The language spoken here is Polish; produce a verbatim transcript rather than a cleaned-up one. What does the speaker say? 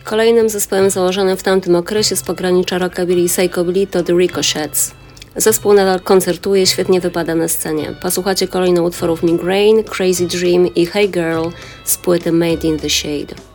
Kolejnym zespołem założonym w tamtym okresie z pogranicza rockabilly i psychobilly to The Ricochets. Zespół nadal koncertuje, świetnie wypada na scenie. Posłuchacie kolejno utworów Migraine, Crazy Dream i Hey Girl z płyty Made in the Shade.